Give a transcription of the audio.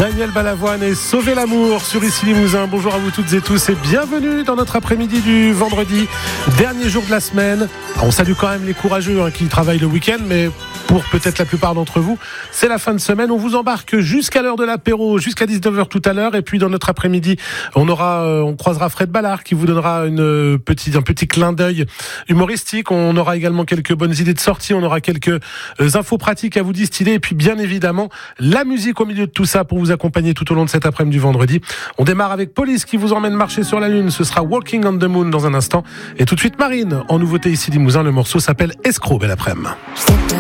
Daniel Balavoine et Sauver l'amour sur Ici Limousin. Bonjour à vous toutes et tous et bienvenue dans notre après-midi du vendredi, dernier jour de la semaine. On salue quand même les courageux qui travaillent le week-end, mais pour peut-être la plupart d'entre vous, c'est la fin de semaine. On vous embarque jusqu'à l'heure de l'apéro, jusqu'à 19h tout à l'heure. Et puis dans notre après-midi, on croisera Fred Ballard qui vous donnera un petit clin d'œil humoristique. On aura également quelques bonnes idées de sortie. On aura quelques infos pratiques à vous distiller. Et puis bien évidemment, la musique au milieu de tout ça pour vous accompagner tout au long de cet après-midi du vendredi. On démarre avec Police qui vous emmène marcher sur la lune. Ce sera Walking on the Moon dans un instant. Et tout de suite Marine, en nouveauté Ici Limousin. Le morceau s'appelle Escroc. Belle après-midi.